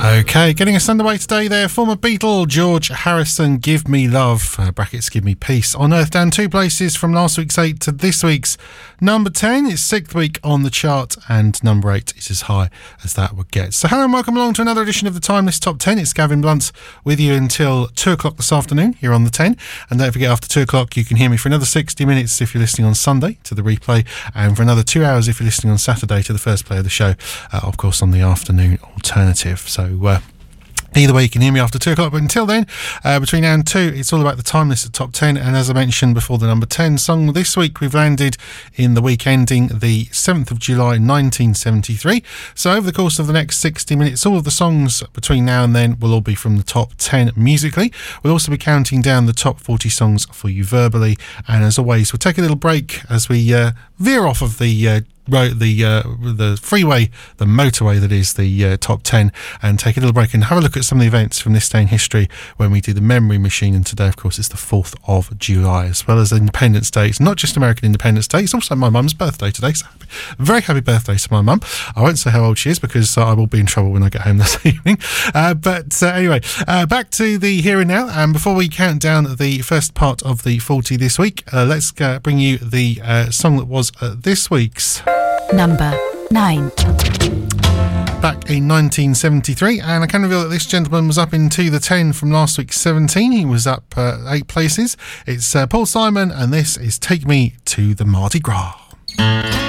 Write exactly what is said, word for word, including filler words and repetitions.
Okay, getting us underway today there, former Beatle George Harrison, Give Me Love, uh, brackets Give Me Peace, on Earth, down two places from last week's eight to this week's number ten. It's sixth week on the chart, and number eight is as high as that would get. So hello and welcome along to another edition of the Timeless Top ten. It's Gavin Blunt with you until two o'clock this afternoon here on the ten, and don't forget after two o'clock you can hear me for another sixty minutes if you're listening on Sunday to the replay, and for another two hours if you're listening on Saturday to the first play of the show, uh, of course on the afternoon alternative. So uh, either way, you can hear me after two o'clock. But until then, uh, between now and two, it's all about the Timeless at Top ten. And as I mentioned before, the number ten song this week, we've landed in the week ending the seventh of July, nineteen seventy-three. So over the course of the next sixty minutes, all of the songs between now and then will all be from the top ten musically. We'll also be counting down the top forty songs for you verbally. And as always, we'll take a little break as we uh, veer off of the uh, Road, the uh, the freeway, the motorway that is the uh, top ten, and take a little break and have a look at some of the events from this day in history when we do the Memory Machine. And today, of course, is the fourth of July, as well as Independence Day. It's not just American Independence Day, it's also my mum's birthday today. So happy, very happy birthday to my mum. I won't say how old she is because uh, I will be in trouble when I get home this evening. Uh, but uh, anyway, uh, back to the here and now. And before we count down the first part of the forty this week, uh, let's uh, bring you the uh, song that was uh, this week's number nine. Back in nineteen seventy-three, and I can reveal that this gentleman was up into the ten from last week's seventeen. He was up uh, eight places. It's uh, Paul Simon, and this is Take Me to the Mardi Gras.